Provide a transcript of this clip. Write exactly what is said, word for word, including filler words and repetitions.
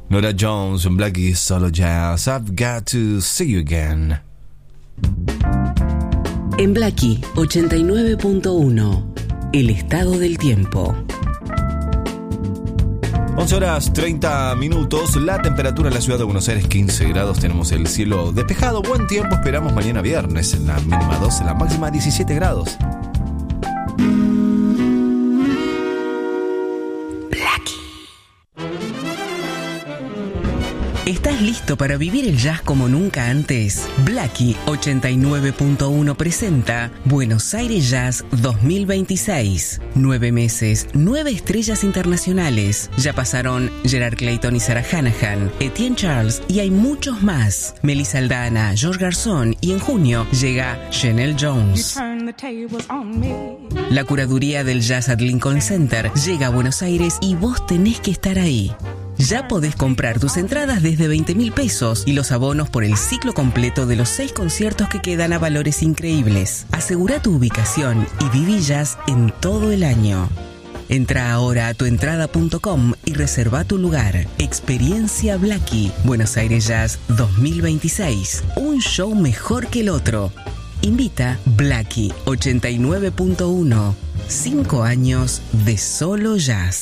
Norah Jones en Blackie Solo Jazz. I've got to see you again. En Blackie ochenta y nueve punto uno, el estado del tiempo. once horas treinta minutos, la temperatura en la ciudad de Buenos Aires quince grados, tenemos el cielo despejado, buen tiempo, esperamos mañana viernes, en la mínima doce, en la máxima diecisiete grados. ¿Estás listo para vivir el jazz como nunca antes? Blackie ochenta y nueve punto uno presenta Buenos Aires Jazz dos mil veintiséis. Nueve meses, nueve estrellas internacionales. Ya pasaron Gerard Clayton y Sarah Hanahan, Etienne Charles y hay muchos más. Melissa Aldana, George Garzón y en junio llega Chanel Jones. La curaduría del Jazz at Lincoln Center llega a Buenos Aires y vos tenés que estar ahí. Ya podés comprar tus entradas desde veinte mil pesos y los abonos por el ciclo completo de los seis conciertos que quedan a valores increíbles. Asegura tu ubicación y viví jazz en todo el año. Entra ahora a tuentrada punto com y reserva tu lugar. Experiencia Blackie, Buenos Aires Jazz dos mil veintiséis. Un show mejor que el otro. Invita Blackie ochenta y nueve punto uno. Cinco años de solo jazz.